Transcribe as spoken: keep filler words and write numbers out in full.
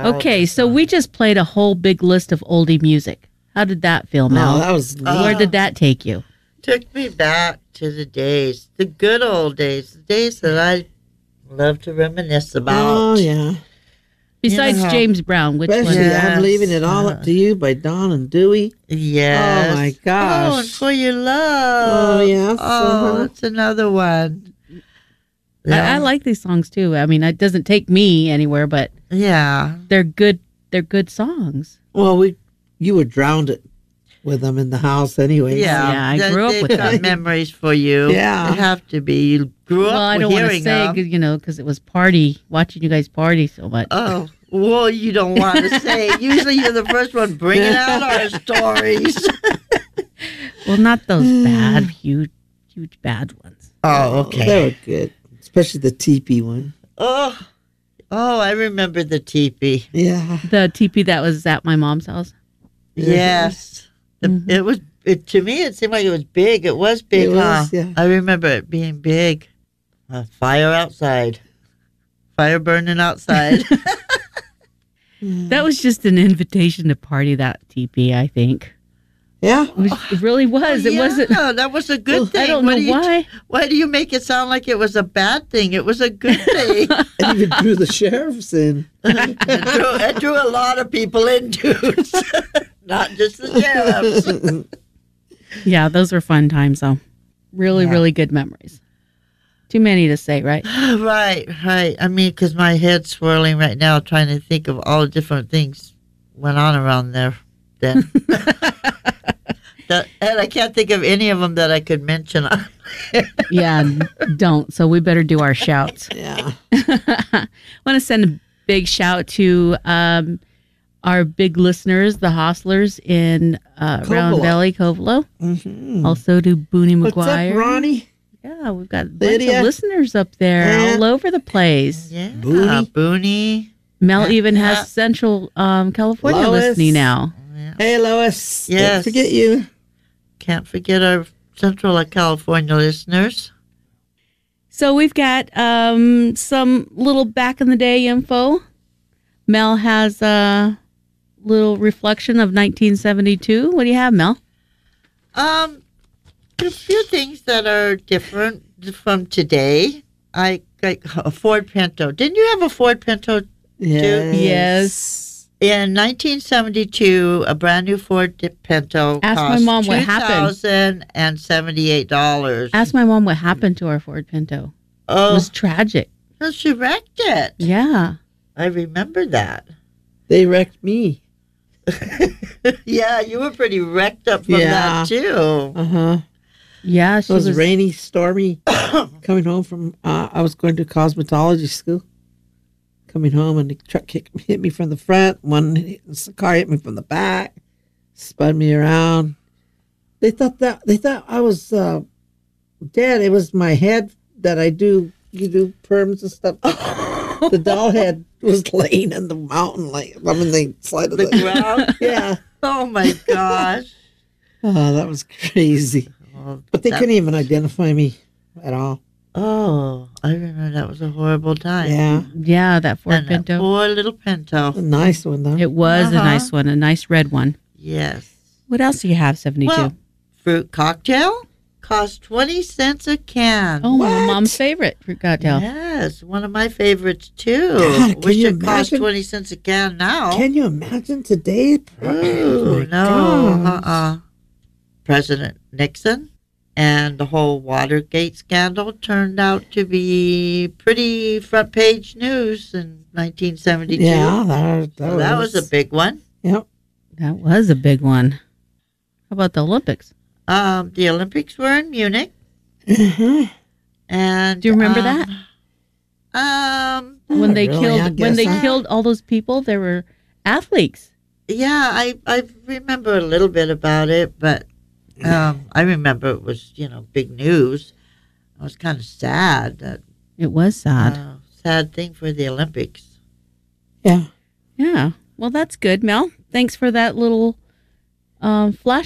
Okay, so we just played a whole big list of oldie music. How did that feel, Mel? Oh, that was neat. Where did that take you? Took me back to the days, the good old days, the days that I love to reminisce about. Oh, yeah. Besides Yeah. James Brown, which Especially one? Yes. I'm Leaving It All Up to You by Don and Dewey. Yes. Oh, my Oh, gosh. and For Your Love. Oh, yes, Oh, uh-huh. that's another one. I, I like these songs too. I mean, it doesn't take me anywhere, but Yeah. they're good. They're good songs. Well, we you were drowned it with them in the house anyway. Yeah. Yeah, I They- grew up they've with got them. memories for you. Yeah. They have to be. You grew up Well, I with don't want to hearing say, them. 'cause, you know, because it was party watching you guys party so much. Oh, well, you don't want to say. Usually you're the first one bringing out our stories. Well, not those bad, huge, huge bad ones. Oh, okay. They were good. Especially the teepee one. Oh, oh, I remember the teepee. Yeah. The teepee that was at my mom's house. Yes. The- Mhm. It was, it, to me, it seemed like it was big. It was big, It huh? was, yeah. I remember it being big. A fire outside. Fire burning outside. That was just an invitation to party. That teepee, I think. Yeah. It, was, it really was. It yeah, wasn't. that was a good Well, thing. I don't What know do you- why. Why do you make it sound like it was a bad thing? It was a good thing. And even drew the sheriffs in. it, drew, it drew a lot of people in, dudes. Not just the sheriffs. Yeah, those were fun times, though. Really, Yeah. really good memories. Too many to say, right? Right, right. I mean, because my head's swirling right now trying to think of all the different things went on around there then. that, and I can't think of any of them that I could mention. Yeah, don't. So we better do our shouts. Yeah. I want to send a big shout to um, our big listeners, the hostlers in uh, Round Covelo. Valley, Covelo. Mm-hmm. Also to Booney What's McGuire. up, Ronnie? Yeah, we've got a bunch Lydia. of listeners up there Yeah. all over the place. yeah, Booney. Booney. Mel even Yeah. has Central um, California Lois. listening now. Yeah. Hey, Lois. Yes. Didn't forget you. Can't forget our Central California listeners. So we've got um, some little back in the day info. Mel has a little reflection of nineteen seventy-two. What do you have, Mel? Um, a few things that are different from today. I got a Ford Pinto. Didn't you have a Ford Pinto? Yes. Yes. In nineteen seventy-two, a brand new Ford Pinto Ask my cost mom what happened. two thousand seventy-eight dollars. Ask my mom what happened to our Ford Pinto. It Oh, was tragic. no, she wrecked it. Yeah. I remember that. They wrecked me. Yeah, you were pretty wrecked up from Yeah. that, too. Uh-huh. Yeah, she It was, was, rainy, stormy. Coming home from, uh, I was going to cosmetology school. Coming home and the truck hit, hit me from the front. One the car hit me from the back, spun me around. They thought that they thought I was uh, dead. It was my head that I do. You do perms and stuff. The doll head was laying in the mountain, like I mean the side of The the, ground. yeah. Oh, my gosh. Oh, that was crazy. Oh, But they that- couldn't even identify me at all. Oh, I remember that was a horrible time. Yeah, yeah, that Ford And that Pinto. poor little Pinto. a nice one though. It was a Uh-huh. nice one, a nice red one. Yes. What else do you have, seventy-two? Well, fruit cocktail cost twenty cents a can. oh, my what? mom's favorite fruit cocktail. Yes, one of my favorites too. God, can Wish you it cost imagine? twenty cents a can now. Can you imagine today? Ooh, Oh, my no, gosh. uh-uh. President Nixon and the whole Watergate scandal turned out to be pretty front page news in nineteen seventy-two. Yeah, that, that, So was, that was a big one. Yep. That was a big one. How about the Olympics? Um, the Olympics were in Munich, Mhm. and Do you remember um, that? Um, When they really, I killed when guess they not. killed all those people, there were athletes. yeah, I I remember a little bit about it, but um, I remember it was you know big news. I was kind of sad that It was sad. uh, sad thing for the Olympics. Yeah. Yeah. Well, that's good, Mel. Thanks for that little um, flash